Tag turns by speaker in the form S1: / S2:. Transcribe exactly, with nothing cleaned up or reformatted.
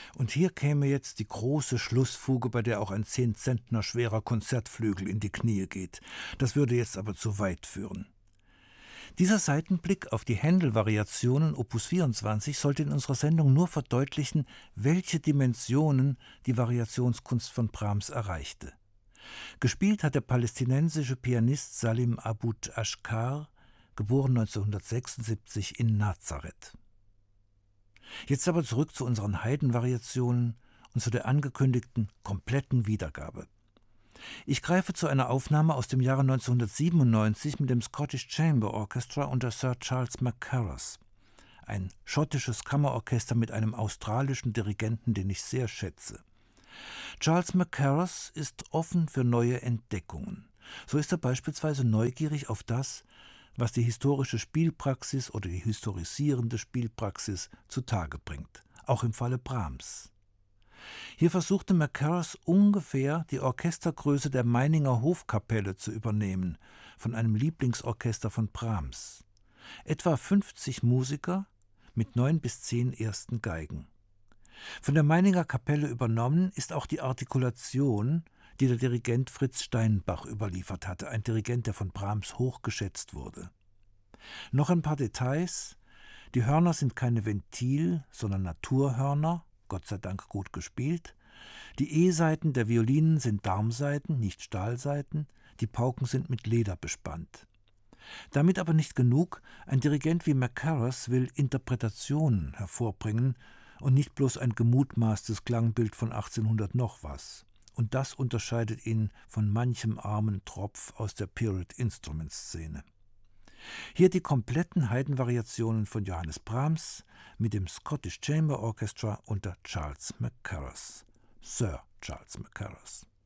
S1: Und hier käme jetzt die große Schlussfuge, bei der auch ein zehn Zentner schwerer Konzertflügel in die Knie geht. Das würde jetzt aber zu weit führen. Dieser Seitenblick auf die Händel-Variationen Opus vierundzwanzig sollte in unserer Sendung nur verdeutlichen, welche Dimensionen die Variationskunst von Brahms erreichte. Gespielt hat der palästinensische Pianist Salim Aboud Ashkar, geboren neunzehnhundertsechsundsiebzig in Nazareth. Jetzt aber zurück zu unseren Haydn-Variationen und zu der angekündigten kompletten Wiedergabe. Ich greife zu einer Aufnahme aus dem Jahre neunzehnhundertsiebenundneunzig mit dem Scottish Chamber Orchestra unter Sir Charles Mackerras, ein schottisches Kammerorchester mit einem australischen Dirigenten, den ich sehr schätze. Charles Mackerras ist offen für neue Entdeckungen. So ist er beispielsweise neugierig auf das, was die historische Spielpraxis oder die historisierende Spielpraxis zutage bringt, auch im Falle Brahms. Hier versuchte Mackerras ungefähr die Orchestergröße der Meininger Hofkapelle zu übernehmen, von einem Lieblingsorchester von Brahms. Etwa fünfzig Musiker mit neun bis zehn ersten Geigen. Von der Meininger Kapelle übernommen ist auch die Artikulation, die der Dirigent Fritz Steinbach überliefert hatte, ein Dirigent, der von Brahms hochgeschätzt wurde. Noch ein paar Details. Die Hörner sind keine Ventil, sondern Naturhörner, Gott sei Dank gut gespielt. Die E-Saiten der Violinen sind Darmsaiten, nicht Stahlsaiten. Die Pauken sind mit Leder bespannt. Damit aber nicht genug. Ein Dirigent wie Mackerras will Interpretationen hervorbringen und nicht bloß ein gemutmaßtes Klangbild von achtzehnhundert noch was. Und das unterscheidet ihn von manchem armen Tropf aus der Period-Instrument-Szene. Hier die kompletten Haydn-Variationen von Johannes Brahms mit dem Scottish Chamber Orchestra unter Charles Mackerras, Sir Charles Mackerras.